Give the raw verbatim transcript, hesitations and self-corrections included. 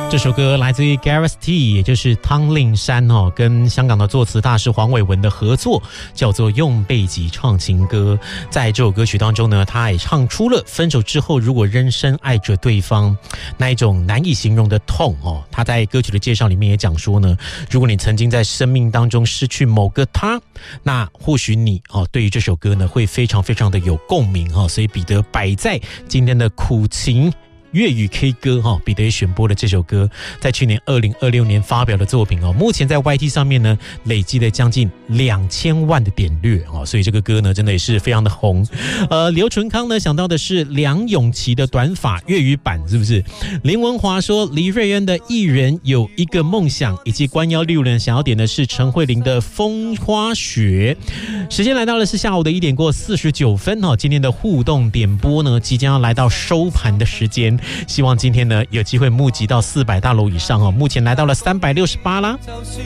这首歌来自于 Gareth T， 也就是汤令山哦，跟香港的作词大师黄伟文的合作，叫做《用背脊唱情歌》。在这首歌曲当中呢，他也唱出了分手之后如果仍深爱着对方那一种难以形容的痛哦。他在歌曲的介绍里面也讲说呢，如果你曾经在生命当中失去某个他，那或许你哦对于这首歌呢会非常非常的有共鸣哦。所以彼得摆在今天的苦情粤语 K 歌哈，彼得也选播了这首歌，在去年二零二六年发表的作品哦，目前在 Y T 上面呢累积了将近两千万的点阅哦，所以这个歌呢真的也是非常的红。呃，刘纯康呢想到的是梁咏琪的短发粤语版，是不是？林文华说黎瑞恩的艺人有一个梦想，以及关幺六人想要点的是陈慧琳的风花雪。时间来到了是下午的一点过四十九分哦，今天的互动点播呢即将要来到收盘的时间。希望今天呢有机会募集到四百大楼以上哦，目前来到了三百六十八啦。